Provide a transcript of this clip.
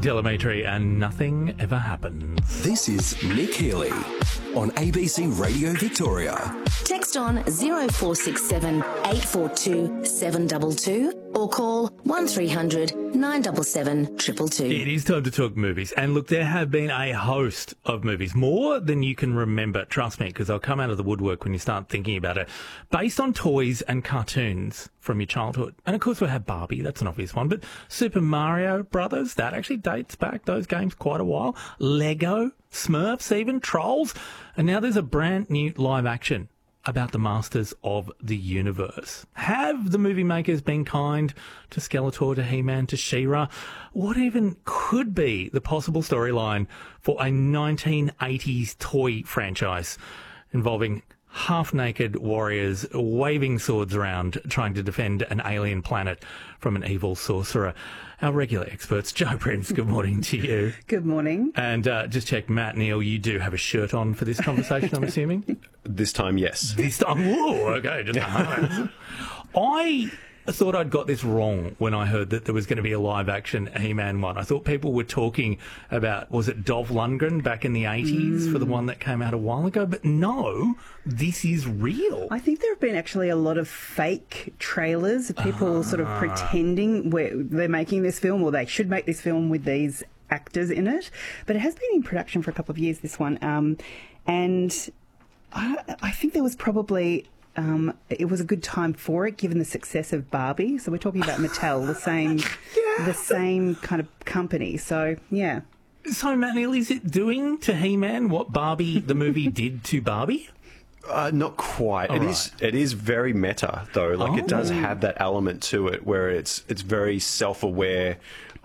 Delamitri and Nothing Ever Happens. This is Nick Healy on ABC Radio Victoria. Text on 0467 842 722 or call 1300 977 222. It is time to talk movies. And look, there have been a host of movies, more than you can remember, trust me, because they'll come out of the woodwork when you start thinking about it, based on toys and cartoons from your childhood. And of course we have Barbie, that's an obvious one, but Super Mario Brothers, that actually dates back, those games, quite a while. Lego, Smurfs even, Trolls. And now there's a brand new live action about the Masters of the Universe. Have the movie makers been kind to Skeletor, to He-Man, to She-Ra? What even could be the possible storyline for a 1980s toy franchise involving half-naked warriors waving swords around trying to defend an alien planet from an evil sorcerer? Our regular experts, Jo Prince, good morning to you. Good morning. And just check, Matt Neal, you do have a shirt on for this conversation, I'm assuming? This time, yes. This time, whoa, okay. I thought I'd got this wrong when I heard that there was going to be a live-action He-Man one. I thought people were talking about, was it Dolph Lundgren back in the 80s for the one that came out a while ago? But no, this is real. I think there have been actually a lot of fake trailers of people sort of pretending they're making this film, or they should make this film with these actors in it. But it has been in production for a couple of years, this one. And I think there was probably... it was a good time for it, given the success of Barbie. So we're talking about Mattel, the same kind of company. So, yeah. So, Matt Neal, is it doing to He-Man what Barbie, the movie, did to Barbie? Not quite. All It is very meta, though. Like, it does have that element to it where it's very self-aware